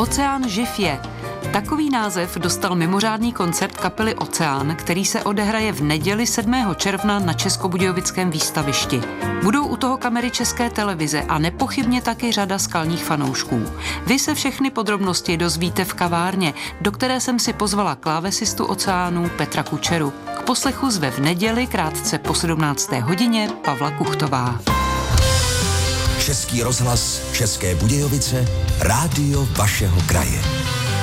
Oceán živ je. Takový název dostal mimořádný koncert kapely Oceán, který se odehraje v neděli 7. června na Českobudějovickém výstavišti. Budou u toho kamery České televize a nepochybně taky řada skalních fanoušků. Vy se všechny podrobnosti dozvíte v kavárně, do které jsem si pozvala klávesistu Oceánů Petra Kučeru. K poslechu zve v neděli krátce po 17. hodině Pavla Kuchtová. Český rozhlas České Budějovice, rádio vašeho kraje.